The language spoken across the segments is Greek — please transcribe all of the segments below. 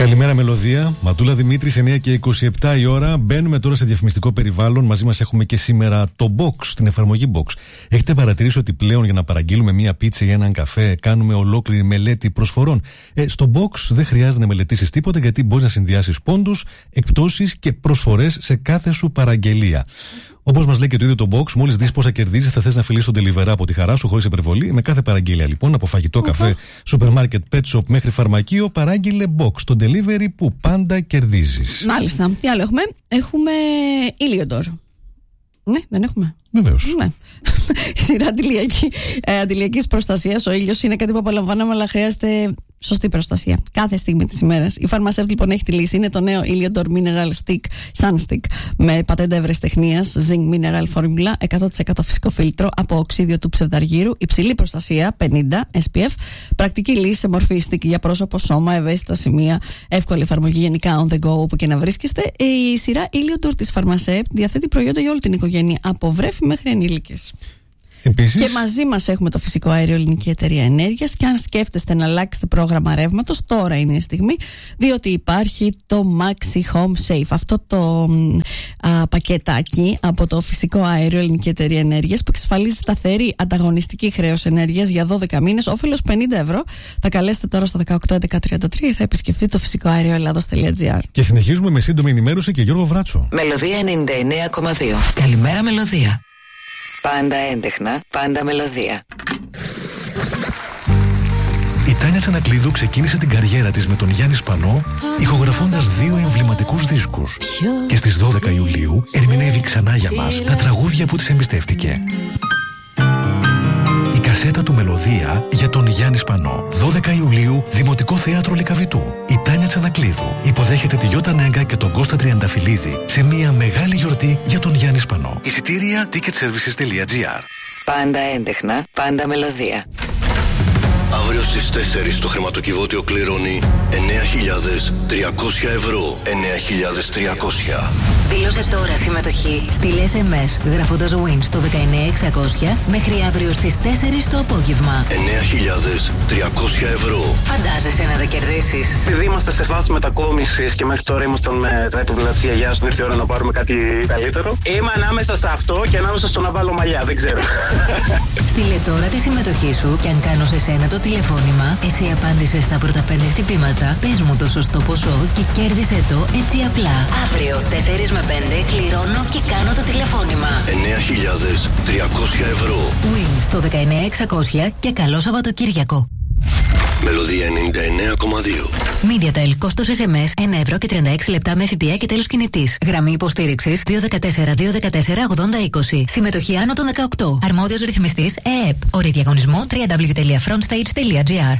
Καλημέρα, Μελωδία. Ματούλα Δημήτρη, 9 και 27 η ώρα. Μπαίνουμε τώρα σε διαφημιστικό περιβάλλον. Μαζί μας έχουμε και σήμερα το Box, την εφαρμογή Box. Έχετε παρατηρήσει ότι πλέον για να παραγγείλουμε μία πίτσα ή έναν καφέ κάνουμε ολόκληρη μελέτη προσφορών? Στο Box δεν χρειάζεται να μελετήσεις τίποτα, γιατί μπορείς να συνδυάσεις πόντους, εκπτώσεις και προσφορές σε κάθε σου παραγγελία. Όπως μας λέει και το ίδιο το Box, μόλις δεις πόσα κερδίζεις, θα θες να φιλείς τον delivery από τη χαρά σου χωρίς υπερβολή. Με κάθε παραγγελία λοιπόν, από φαγητό, καφέ, σούπερ μάρκετ, pet shop μέχρι φαρμακείο, παράγγειλε Box, το delivery που πάντα κερδίζεις. Μάλιστα. Τι άλλο έχουμε? Έχουμε Iliodor. Ναι, δεν έχουμε. Βεβαίως. Ναι. Σειρά αντιλιακής προστασίας. Ο ήλιος είναι κάτι που απολαμβάνουμε, αλλά χρειάζεται σωστή προστασία κάθε στιγμή της ημέρας. Η Pharmacept λοιπόν έχει τη λύση. Είναι το νέο Iliodor Mineral Stick Sunstick με πατέντα ευρεσιτεχνίας, Zinc Mineral Formula, 100% φυσικό φίλτρο από οξύδιο του ψευδαργύρου, υψηλή προστασία 50 SPF, πρακτική λύση σε μορφή stick για πρόσωπο, σώμα, ευαίσθητα σημεία, εύκολη εφαρμογή γενικά on the go όπου και να βρίσκεστε. Η σειρά Iliodor της Pharmacept διαθέτει προϊόντα για όλη την οικογένεια, από βρέφη μέχρι ενήλικες. Επίσης. Και μαζί μας έχουμε το φυσικό αέριο Ελληνική Εταιρεία Ενέργειας. Και αν σκέφτεστε να αλλάξετε πρόγραμμα ρεύματος, τώρα είναι η στιγμή, διότι υπάρχει το Maxi Home Safe. Αυτό το πακετάκι από το φυσικό αέριο Ελληνική Εταιρεία Ενέργειας, που εξασφαλίζει σταθερή ανταγωνιστική χρέωση ενέργειας για 12 μήνες, όφελος 50 ευρώ. Θα καλέσετε τώρα στο 18133 ή θα επισκεφτείτε το φυσικό αέριο Ελλάδος.gr. Και συνεχίζουμε με σύντομη ενημέρωση και Γιώργο Βράτσο. Μελωδία 99,2. Καλημέρα, Μελωδία. Πάντα έντεχνα, πάντα μελωδία. Η Τάνια Τσανακλείδου ξεκίνησε την καριέρα της με τον Γιάννη Σπανό, ηχογραφώντας 2 εμβληματικούς δίσκους. Και στις 12 Ιουλίου ερμηνεύει ξανά για μας τα τραγούδια που της εμπιστεύτηκε. Η κασέτα του Μελωδία για τον Γιάννη Σπανό. 12 Ιουλίου, Δημοτικό Θέατρο Λυκαβητού. Η Τάνια Τσανακλείδου υποδέχεται τη Γιώτα Νέγκα και τον Κώστα Τριανταφυλλίδη σε μια μεγάλη γιορτή για τον Γιάννη Σπανό. Εισιτήρια ticketservices.gr. Πάντα έντεχνα, πάντα μελωδία. Αύριο στις 4 το χρηματοκιβώτιο κληρώνει 9.300 ευρώ. 9.300. Δήλωσε τώρα συμμετοχή. Στείλε SMS γράφοντας WIN στο 19600 μέχρι αύριο στις 4 το απόγευμα. 9.300 ευρώ. Φαντάζεσαι να τα κερδίσεις? Επειδή είμαστε σε φάση μετακόμισης και μέχρι τώρα ήμασταν με τα έπιπλα της γιαγιάς μου, ήρθε η ώρα να πάρουμε κάτι καλύτερο. Είμαι ανάμεσα σε αυτό και ανάμεσα στο να βάλω μαλλιά, δεν ξέρω. Στείλε τώρα τη συμμετοχή σου και αν κάνω σε σένα το τηλεφώνημα, εσύ απάντησες στα πρώτα 5 χτυπήματα, πες μου το σωστό ποσό και κέρδισε το έτσι απλά. Αύριο 4 με 5 κληρώνω και κάνω το τηλεφώνημα. 9.300 ευρώ. WIN στο 19600 και καλό Σαββατοκύριακο. Μελωδία 99,2. MediaTel, κόστος SMS 1 ευρώ και 36 λεπτά με ΦΠΑ και τέλος κινητής. Γραμμή υποστήριξης 214-214-8020. Συμμετοχή άνω των 18. Αρμόδιος ρυθμιστής ΕΕΠ. Όροι διαγωνισμού www.frontstage.gr.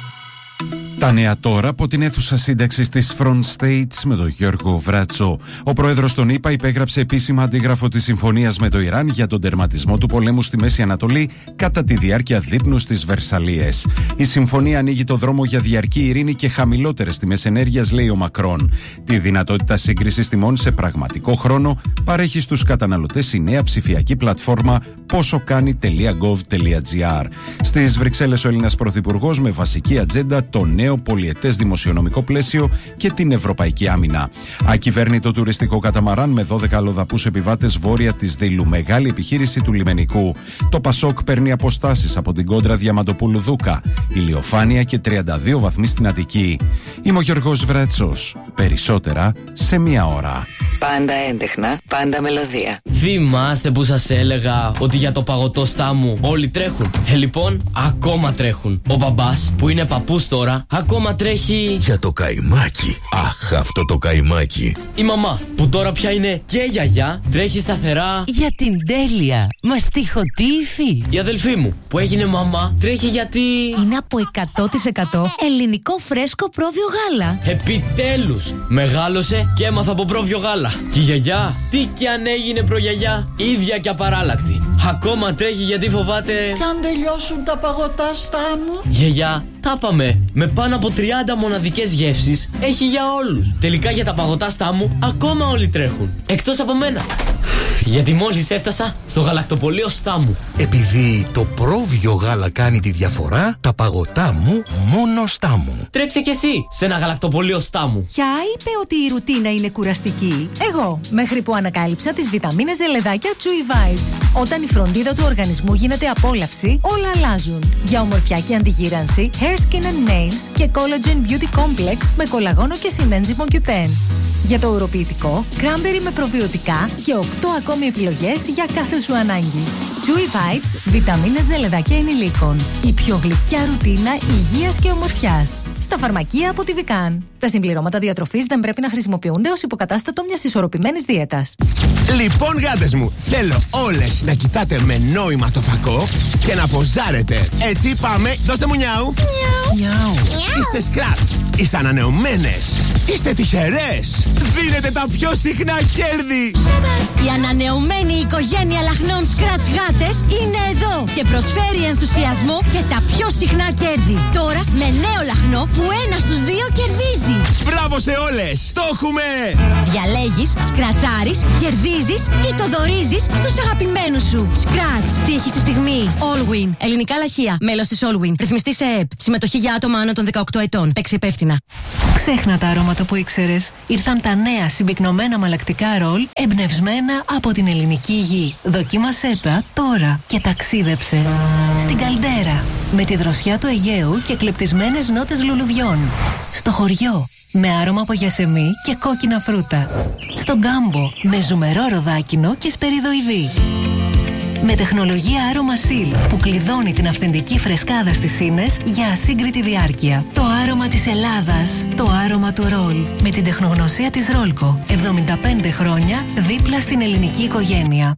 Τα νέα τώρα από την αίθουσα σύνταξης της Front States με τον Γιώργο Βράτσο. Ο πρόεδρος των ΗΠΑ υπέγραψε επίσημα αντίγραφο της συμφωνίας με το Ιράν για τον τερματισμό του πολέμου στη Μέση Ανατολή κατά τη διάρκεια δείπνου στις Βερσαλίες. Η συμφωνία ανοίγει το δρόμο για διαρκή ειρήνη και χαμηλότερες τιμές ενέργειας, λέει ο Μακρόν. Τη δυνατότητα σύγκρισης τιμών σε πραγματικό χρόνο παρέχει στους καταναλωτές η νέα ψηφιακή πλατφόρμα posokani.gov.gr. Στις Βρυξέλλες ο Έλληνας Πρωθυπουργός με βασική ατζέντα το νέο πολιετές δημοσιονομικό πλαίσιο και την ευρωπαϊκή άμυνα. Ακυβέρνητο τουριστικό καταμαράν με 12 αλλοδαπούς επιβάτες βόρεια της Δήλου. Μεγάλη επιχείρηση του λιμενικού. Το Πασόκ παίρνει αποστάσεις από την κόντρα Διαμαντοπούλου Δούκα. Ηλιοφάνεια και 32 βαθμοί στην Αττική. Είμαι ο Γιώργος Βρατσός. Περισσότερα σε μία ώρα. Πάντα έντεχνα, πάντα μελωδία. Θυμάστε που σας έλεγα ότι για το παγωτό στάμου όλοι τρέχουν? Λοιπόν, ακόμα τρέχουν. Ο μπαμπάς που είναι παππούς τώρα ακόμα τρέχει για το καϊμάκι. Αχ, αυτό το καϊμάκι. Η μαμά που τώρα πια είναι και γιαγιά τρέχει σταθερά για την τέλεια μαστιχωτή υφή. Η αδελφή μου που έγινε μαμά τρέχει γιατί είναι από 100% ελληνικό φρέσκο πρόβιο γάλα. Επιτέλους μεγάλωσε και έμαθα από πρόβιο γάλα. Και η γιαγιά, τι κι αν έγινε προγιαγιά, ίδια και απαράλλακτη. Ακόμα τρέχει γιατί φοβάται κι αν τελειώσουν τα παγωτά στάμου. Γιαγιά, τα πάμε. Με πάνω από 30 μοναδικές γεύσεις έχει για όλους. Τελικά για τα παγωτά στάμου ακόμα όλοι τρέχουν. Εκτός από μένα. Γιατί μόλις έφτασα στο γαλακτοπωλείο Στάμου. Επειδή το πρόβιο γάλα κάνει τη διαφορά, τα παγωτά μου μόνο Στάμου. Τρέξε κι εσύ σε ένα γαλακτοπωλείο Στάμου. Ποια είπε ότι η ρουτίνα είναι κουραστική? Εγώ, μέχρι που ανακάλυψα τις βιταμίνες ζελεδάκια Chewy Bites. Όταν η φροντίδα του οργανισμού γίνεται απόλαυση, όλα αλλάζουν. Για ομορφιά και αντιγύρανση, Hair, Skin and Nails και Collagen Beauty Complex με κολαγόνο και συνένζυμο Q10. Για το ουροποιητικό, Cranberry με προβιωτικά και 8 ακόμη επιλογές για κάθε σου ανάγκη. Chewy Bites, βιταμίνες ζελεδάκια ενηλίκων. Η πιο γλυκιά ρουτίνα υγείας και ομορφιάς. Στα φαρμακεία από τη Vican. Τα συμπληρώματα διατροφής δεν πρέπει να χρησιμοποιούνται ως υποκατάστατο μιας ισορροπημένης δίαιτας. Λοιπόν, γάτες μου, θέλω όλες να κοιτάτε με νόημα το φακό και να ποζάρετε. Έτσι πάμε, δώστε μου νιάου. Νιάου. Είστε σκράτς, είστε ανανεωμένες, είστε τυχερές. Δίνετε τα πιο συχνά κέρδη. Η ανανεωμένη οικογένεια λαχνών Scratch γάτες είναι εδώ και προσφέρει ενθουσιασμό και τα πιο συχνά κέρδη. Τώρα με νέο λαχνό που 1 στους 2 κερδίζει. Μπράβο σε όλες, το έχουμε! Διαλέγεις, σκρατσάρεις, κερδίζεις ή το δωρίζεις στους αγαπημένους σου. Scratch, τύχη στη στιγμή. Allwin, ελληνικά λαχεία, μέλος της Allwin, ρυθμιστή σε ΕΕΠ. Συμμετοχή για άτομα άνω των 18 ετών. Παίξε υπεύθυνα. Ξέχνα τα αρώματα που ήξερες. Ήρθαν τα νέα συμπυκνωμένα μαλακτικά ρολ εμπνευσμένα από την ελληνική γη. Δοκίμασέ τα τώρα και ταξίδεψε στην Καλντέρα με τη δροσιά του Αιγαίου και κλεπτισμένες νότες λουλουδιών. Στο χωριό με άρωμα από γιασεμί και κόκκινα φρούτα. Στον Κάμπο με ζουμερό ροδάκινο και σπεριδοειδή. Με τεχνολογία άρωμα Seal που κλειδώνει την αυθεντική φρεσκάδα στις ίνες για ασύγκριτη διάρκεια. Το άρωμα της Ελλάδας. Το άρωμα του ρολ. Με την τεχνογνωσία της Ρόλκο. 75 χρόνια δίπλα στην ελληνική οικογένεια.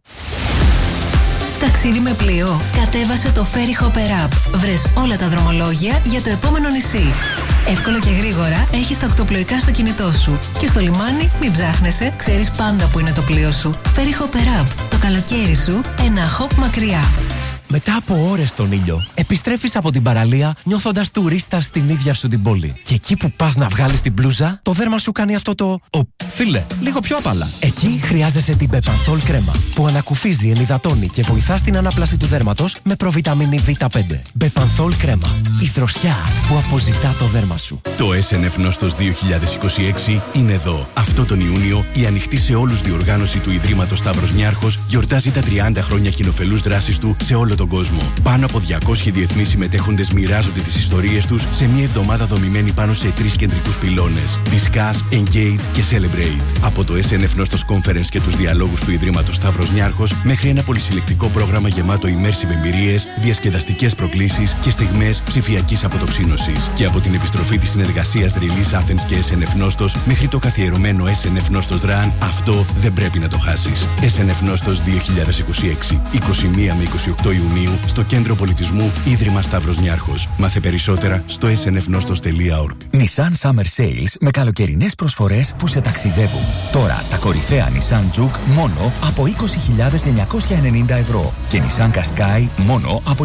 Ταξίδι με πλοίο. Κατέβασε το Ferry Hopper App. Βρες όλα τα δρομολόγια για το επόμενο νησί. Εύκολα και γρήγορα έχεις τα οκτωπλοϊκά στο κινητό σου. Και στο λιμάνι μην ψάχνεσαι, ξέρεις πάντα που είναι το πλοίο σου. Ferry Hopper App. Το καλοκαίρι σου ένα hop μακριά. Μετά από ώρες στον ήλιο, επιστρέφεις από την παραλία νιώθοντας τουρίστας στην ίδια σου την πόλη. Και εκεί που πας να βγάλεις την μπλούζα, το δέρμα σου κάνει αυτό το φίλε, λίγο πιο απαλά. Εκεί χρειάζεσαι την Bepanthol κρέμα, που ανακουφίζει, ενυδατώνει και βοηθά στην ανάπλαση του δέρματος με προβιταμίνη Β5. Bepanthol κρέμα. Η δροσιά που αποζητά το δέρμα σου. Το SNF Νόστος 2026 είναι εδώ. Αυτό τον Ιούνιο η ανοιχτή σε όλους διοργάνωση του Ιδρύματος Σταύρος Νιάρχος γιορτάζει τα 30 χρόνια κοινοφελούς δράσης του σε όλο τον κόσμο. Πάνω από 200 διεθνείς συμμετέχοντες μοιράζονται τις ιστορίες τους σε μια εβδομάδα δομημένη πάνω σε 3 κεντρικούς πυλώνες. Discuss, Engage και Celebrate. Από το SNF Νόστος Conference και τους διαλόγους του Ιδρύματος Σταύρος Νιάρχος μέχρι ένα πολυσυλλεκτικό πρόγραμμα γεμάτο immersive εμπειρίες, διασκεδαστικές προκλήσεις και στιγμές ψηφιακής αποτοξίνωσης. Και από την επιστροφή της συνεργασίας Release Athens και SNF Νόστος μέχρι το καθιερωμένο SNF Νόστος Run, αυτό δεν πρέπει να το χάσεις. SNF Νόστος 2026, 21 με 28 Ιουνίου στο Κέντρο Πολιτισμού Ίδρυμα Σταύρος Νιάρχος. Μάθε περισσότερα στο snfnostos.org. Nissan Summer Sales με καλοκαιρινές προσφορές που σε ταξιδεύουν. Τώρα τα κορυφαία Nissan Juke μόνο από 20.990 ευρώ και Nissan Qashqai μόνο από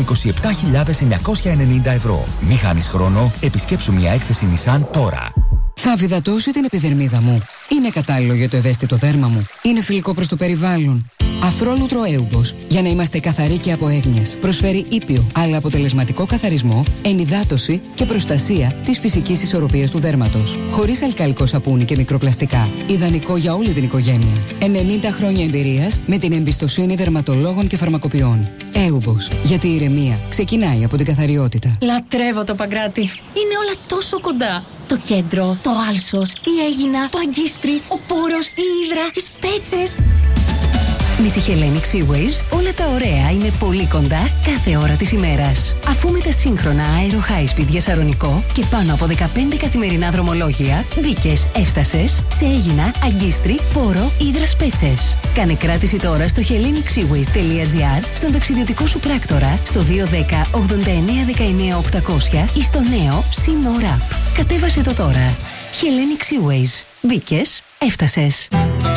27.990 ευρώ. Μη χάνεις χρόνο, επισκέψου μια έκθεση Nissan τώρα. Θα βιδατώσω την επιδερμίδα μου. Είναι κατάλληλο για το ευαίσθητο δέρμα μου. Είναι φιλικό προς το περιβάλλον. Αφρόλουτρο Έουμπος. Για να είμαστε καθαροί και από έγνοιες. Προσφέρει ήπιο αλλά αποτελεσματικό καθαρισμό, ενυδάτωση και προστασία της φυσικής ισορροπίας του δέρματος. Χωρίς αλκαλικό σαπούνι και μικροπλαστικά. Ιδανικό για όλη την οικογένεια. 90 χρόνια εμπειρίας με την εμπιστοσύνη δερματολόγων και φαρμακοποιών. Έουμπος. Γιατί η ηρεμία ξεκινάει από την καθαριότητα. Λατρεύω το Παγκράτη. Είναι όλα τόσο κοντά. Το κέντρο, το άλσος, η Αίγινα, το Αγκίστρι, ο Πόρος, η Ύδρα, οι Σπέτσες. Με τη Hellenic Seaways όλα τα ωραία είναι πολύ κοντά κάθε ώρα της ημέρας. Αφού με τα σύγχρονα αέρο high speed για Σαρονικό και πάνω από 15 καθημερινά δρομολόγια, μπήκες, έφτασες σε Αίγινα, Αγκίστρι, Πόρο, Ύδρα, Σπέτσες. Κάνε κράτηση τώρα στο hellenicseaways.gr, στον ταξιδιωτικό σου πράκτορα, στο 210 89 19 800 ή στο νέο Sea More App. Κατέβασε το τώρα. Hellenic Seaways. Μπήκες, έφτασες.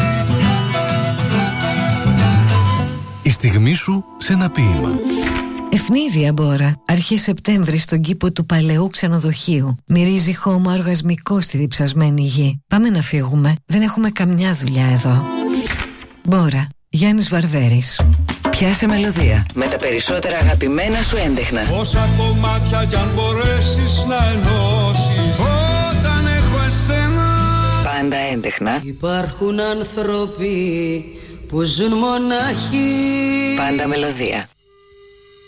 Η στιγμή σου σε ένα ποίημα. Ευνίδια Μπόρα, αρχή Σεπτέμβρη στον κήπο του παλαιού ξενοδοχείου. Μυρίζει χώμα οργασμικό στη διψασμένη γη. Πάμε να φύγουμε, δεν έχουμε καμιά δουλειά εδώ. Μπόρα, Γιάννης Βαρβέρης. Πιάσε μελωδία με τα περισσότερα αγαπημένα σου έντεχνα. Όσα κομμάτια κι αν μπορέσεις να ενώσεις, όταν έχω εσένα. Πάντα έντεχνα. Υπάρχουν άνθρωποι που ζουν μονάχοι. Πάντα μελωδία.